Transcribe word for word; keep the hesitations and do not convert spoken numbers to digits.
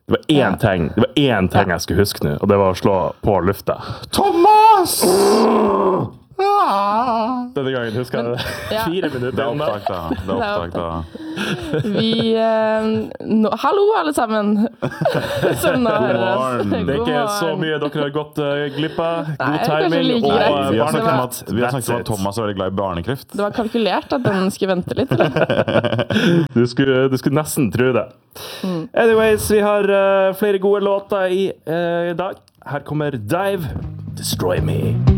Det var én ja. ting Det var én ting jeg skulle huske nå, og det var å slå på lufta. Thomas! Denne gangen husker jeg det. Ja. Fire minutter. Det er opptak da. Det er opptak da. Vi... Eh, no, hallo, alle sammen! Som nå hører. Det er ikke så mye dere har gått uh, glipp av. God Nei, timing. like Og, greit. uh, Vi har snakket om var- at, vi har snakket om at Thomas er veldig glad i barnekreft. Det var kalkulert at den skulle vente litt, eller? du, skulle, du skulle nesten tro det. Mm. Anyways, vi har uh, flere gode låter i uh, dag. Her kommer Dive, Destroy Me.